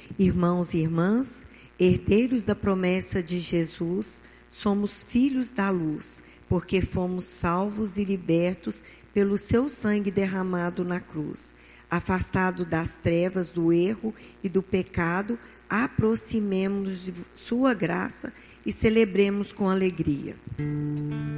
Irmãos e irmãs, herdeiros da promessa de Jesus, somos filhos da luz, porque fomos salvos e libertos pelo seu sangue derramado na cruz. Afastado das trevas, do erro e do pecado, aproximemo-nos de sua graça e celebremos com alegria.